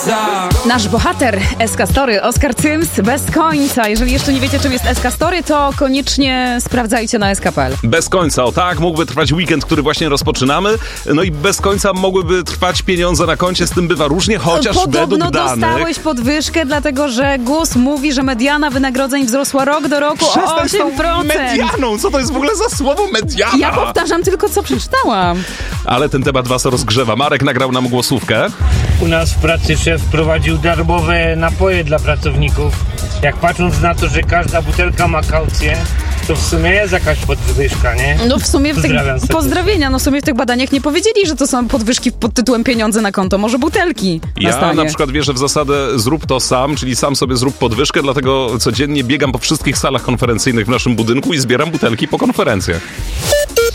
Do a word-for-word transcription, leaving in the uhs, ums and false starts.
Nasz bohater S K Story, Oskar Cyms, bez końca. Jeżeli jeszcze nie wiecie, czym jest S K Story, to koniecznie sprawdzajcie na S K kropka p l. Bez końca, o tak, mógłby trwać weekend, który właśnie rozpoczynamy. No i bez końca mogłyby trwać pieniądze na koncie, z tym bywa różnie, chociaż Podobno według danych... dostałeś podwyżkę, dlatego że G U S mówi, że mediana wynagrodzeń wzrosła rok do roku o Przestań z tą osiem procent. medianą, co to jest w ogóle za słowo mediana? Ja powtarzam tylko, co przeczytałam. Ale ten temat was rozgrzewa. Marek nagrał nam głosówkę. U nas w pracy szef wprowadził darmowe napoje dla pracowników. Jak patrząc na to, że każda butelka ma kaucję, to w sumie jest jakaś podwyżka, nie? No w sumie w tych, Pozdrawiam serdecznie. pozdrowienia, no w sumie w tych badaniach nie powiedzieli, że to są podwyżki pod tytułem pieniądze na konto, może butelki na Ja stanie. na przykład wierzę w zasadę zrób to sam, czyli sam sobie zrób podwyżkę, dlatego codziennie biegam po wszystkich salach konferencyjnych w naszym budynku i zbieram butelki po konferencjach.